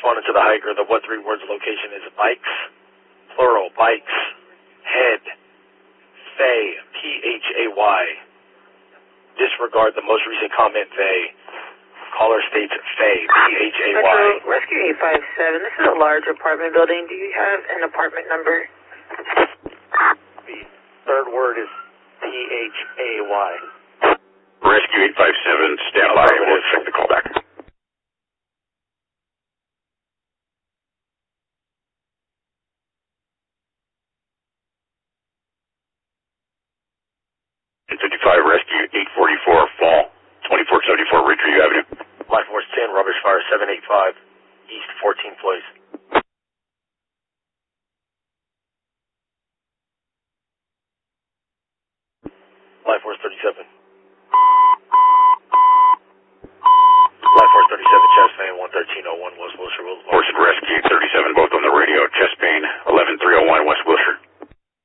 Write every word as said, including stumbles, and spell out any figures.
responding to the hiker. The what three words location is bikes, plural, bikes, head, Fay, P H A Y. Disregard the most recent comment, Fay. Caller states Fay, P H A Y. Metro Rescue eight five seven, this is a large apartment building. Do you have an apartment number? The third word is P H A Y. Rescue eight five seven, stand by. We'll check the call back. fifty-five Rescue eight forty-four Fall, twenty-four seventy-four Ridgeview Avenue. Life Force ten, Rubbish Fire seven eight five, East fourteenth Place. Life Force thirty-seven.